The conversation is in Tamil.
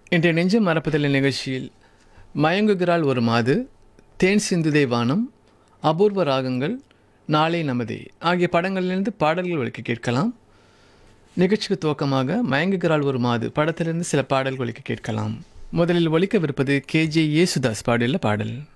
இன்றைய நெஞ்சம் மறப்பதில்லை நிகழ்ச்சியில் மயங்குகிறாள் ஒரு மாது, தேன் சிந்துதே வானம், அபூர்வ ராகங்கள், நாளை நமதே ஆகிய படங்களிலிருந்து பாடல்கள் ஒலிக்க கேட்கலாம். நிகழ்ச்சிக்கு துவக்கமாக மயங்குகிறாள் ஒரு மாது படத்திலிருந்து சில பாடல்கள் ஒலிக்க கேட்கலாம். முதலில் ஒலிக்கவிருப்பது கேஜே யேசுதாஸ் பாடியுள்ள பாடல்.